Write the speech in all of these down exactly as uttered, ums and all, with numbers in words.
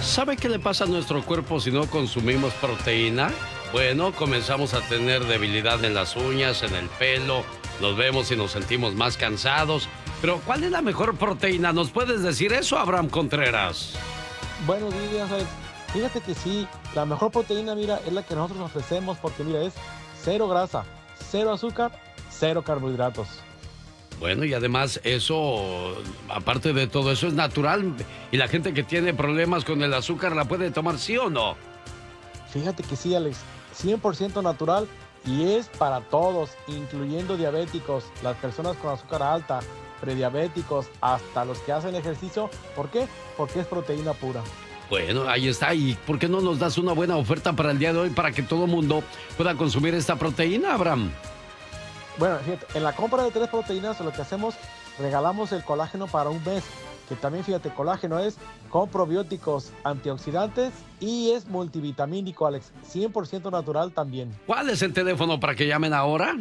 ¿Sabe qué le pasa a nuestro cuerpo si no consumimos proteína? Bueno, comenzamos a tener debilidad en las uñas, en el pelo, nos vemos y nos sentimos más cansados. Pero, ¿cuál es la mejor proteína? ¿Nos puedes decir eso, Abraham Contreras? Buenos días, Alex. Fíjate que sí, la mejor proteína, mira, es la que nosotros ofrecemos porque, mira, es cero grasa, cero azúcar, cero carbohidratos. Bueno, y además eso, aparte de todo eso, es natural. Y la gente que tiene problemas con el azúcar, ¿la puede tomar sí o no? Fíjate que sí, Alex, cien por ciento natural y es para todos, incluyendo diabéticos, las personas con azúcar alta, prediabéticos, hasta los que hacen ejercicio. ¿Por qué? Porque es proteína pura. Bueno, ahí está. ¿Y por qué no nos das una buena oferta para el día de hoy para que todo el mundo pueda consumir esta proteína, Abraham? Bueno, fíjate, en la compra de tres proteínas lo que hacemos, regalamos el colágeno para un mes. Que también, fíjate, colágeno es con probióticos, antioxidantes y es multivitamínico, Alex. cien por ciento natural también. ¿Cuál es el teléfono para que llamen ahora?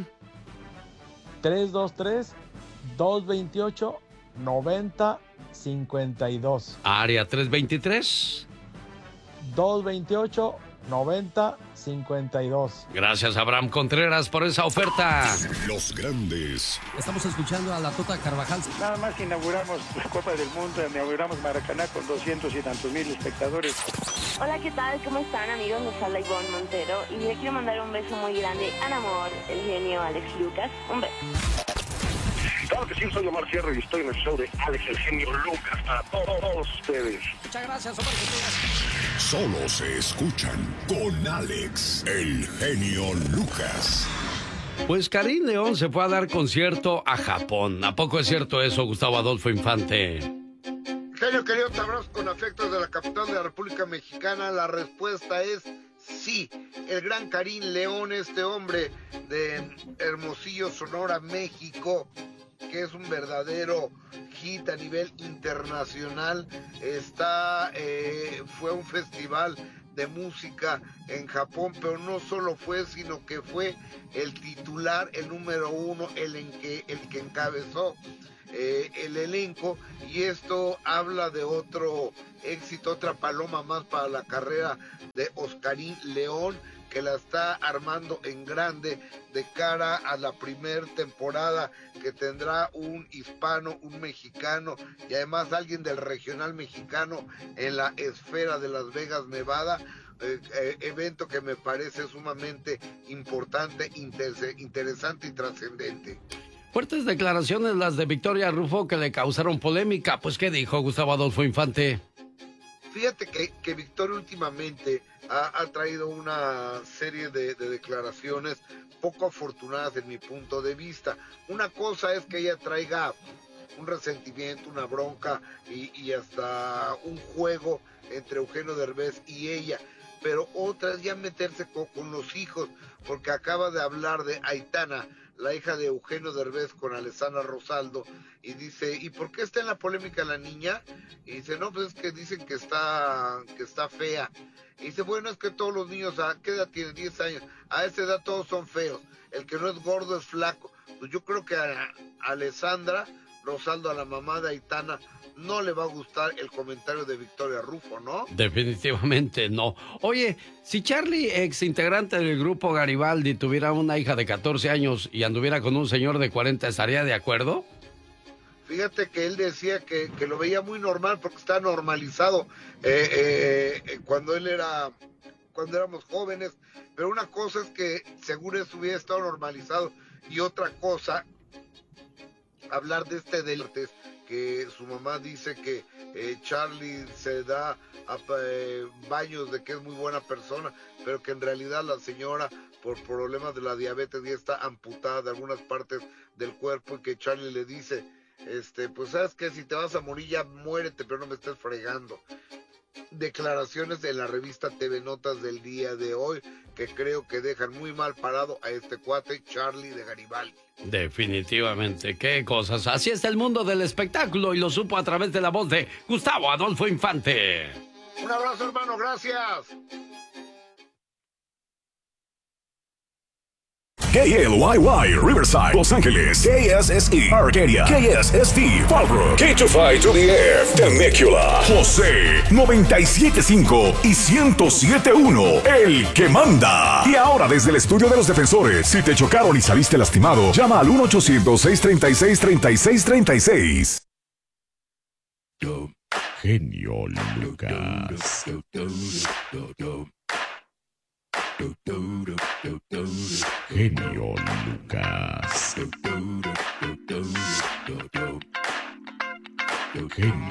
tres dos tres, dos dos ocho, nueve cero cinco dos. Área tres veintitrés. dos dos ocho, nueve cero cinco dos. Gracias, Abraham Contreras, por esa oferta. Los grandes. Estamos escuchando a la Tota Carvajal. Nada más inauguramos la Copa del Mundo, inauguramos Maracaná con doscientos y tantos mil espectadores. Hola, ¿qué tal? ¿Cómo están, amigos? Les habla Ivonne Montero y le quiero mandar un beso muy grande al amor, el genio Alex Lucas. Un beso. Claro que sí, soy Omar Sierra y estoy en el show de Alex, el genio Lucas, para todos ustedes. Muchas gracias, Omar. Solo se escuchan con Alex, el genio Lucas. Pues Karim León se fue a dar concierto a Japón. ¿A poco es cierto eso, Gustavo Adolfo Infante? Genio querido, te abrazo con afectos de la capital de la República Mexicana. La respuesta es sí. El gran Karim León, este hombre de Hermosillo, Sonora, México, que es un verdadero hit a nivel internacional, está eh, fue a un festival de música en Japón, pero no solo fue, sino que fue el titular, el número uno, el, en que, el que encabezó eh, el elenco, y esto habla de otro éxito, otra paloma más para la carrera de Oscarín León, que la está armando en grande de cara a la primer temporada que tendrá un hispano, un mexicano y además alguien del regional mexicano en la esfera de Las Vegas, Nevada. Eh, eh, evento que me parece sumamente importante, inter- interesante y trascendente. Fuertes declaraciones las de Victoria Rufo que le causaron polémica. Pues, ¿qué dijo Gustavo Adolfo Infante? Fíjate que, que Victoria últimamente ha, ha traído una serie de, de declaraciones poco afortunadas en mi punto de vista. Una cosa es que ella traiga un resentimiento, una bronca y, y hasta un juego entre Eugenio Derbez y ella, pero otra es ya meterse con, con los hijos, porque acaba de hablar de Aitana, la hija de Eugenio Derbez con Alessandra Rosaldo, y dice, ¿y por qué está en la polémica la niña? Y dice, no, pues es que dicen que está, que está fea. Y dice, bueno, es que todos los niños, ¿a qué edad tienen? diez años, a esa edad todos son feos, el que no es gordo es flaco. Pues yo creo que a, a Alessandra Rosaldo, a la mamá de Aitana, no le va a gustar el comentario de Victoria Rufo, ¿no? Definitivamente no. Oye, si Charlie, ex integrante del grupo Garibaldi, tuviera una hija de catorce años y anduviera con un señor de cuarenta, ¿estaría de acuerdo? Fíjate que él decía que, que lo veía muy normal porque está normalizado eh, eh, cuando él era, cuando éramos jóvenes, pero una cosa es que seguro eso hubiera estado normalizado y otra cosa, hablar de este delito, que su mamá dice que eh, Charlie se da a, eh, baños de que es muy buena persona, pero que en realidad la señora por problemas de la diabetes ya está amputada de algunas partes del cuerpo, y que Charlie le dice, este, pues sabes que si te vas a morir ya muérete, pero no me estés fregando. Declaraciones de la revista T V Notas del día de hoy que creo que dejan muy mal parado a este cuate Charlie de Garibaldi. Definitivamente, qué cosas. Así está el mundo del espectáculo y lo supo a través de la voz de Gustavo Adolfo Infante. Un abrazo, hermano, gracias. K L Y Y, Riverside, Los Ángeles. K S S E, Arcadia. K S S T, Fallbrook. K two five to the F, Temecula. José, noventa y siete punto cinco y ciento siete punto uno, el que manda. Y ahora desde el estudio de los defensores, si te chocaron y saliste lastimado, llama al uno ochocientos, seiscientos treinta y seis, treinta y seis treinta y seis. Genio Lucas. Genio Lucas. Genio